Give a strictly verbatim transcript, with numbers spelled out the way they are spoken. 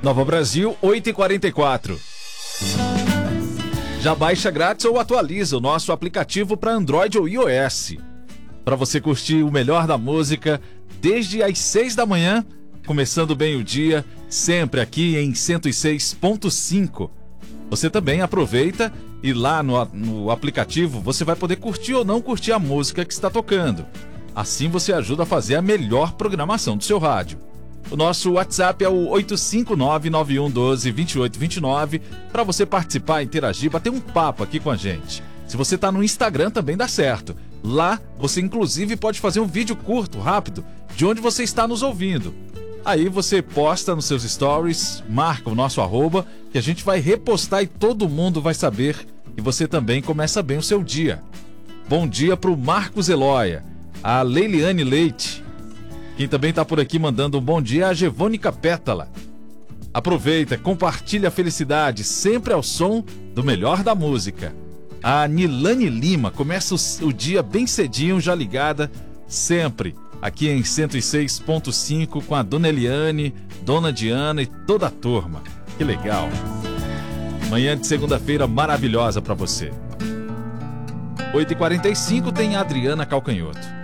Nova Brasil, oito e quarenta e quatro. Já baixa grátis ou atualiza o nosso aplicativo para Android ou iOS. Para você curtir o melhor da música desde as seis da manhã, começando bem o dia, sempre aqui em cento e seis ponto cinco. Você também aproveita e lá no, no aplicativo você vai poder curtir ou não curtir a música que está tocando. Assim você ajuda a fazer a melhor programação do seu rádio. O nosso WhatsApp é o oito cinco nove, nove um um dois, dois oito dois nove para você participar, interagir, bater um papo aqui com a gente. Se você está no Instagram também dá certo. Lá você inclusive pode fazer um vídeo curto, rápido, de onde você está nos ouvindo. Aí você posta nos seus stories, marca o nosso arroba, que a gente vai repostar e todo mundo vai saber que você também começa bem o seu dia. Bom dia para o Marcos Eloia, a Leiliane Leite. Quem também está por aqui mandando um bom dia é a Gevônica Pétala. Aproveita, compartilha a felicidade, sempre ao som do melhor da música. A Nilane Lima começa o, o dia bem cedinho, já ligada, sempre aqui em cento e seis ponto cinco com a Dona Eliane, Dona Diana e toda a turma. Que legal. Manhã de segunda-feira maravilhosa para você. oito e quarenta e cinco tem a Adriana Calcanhoto.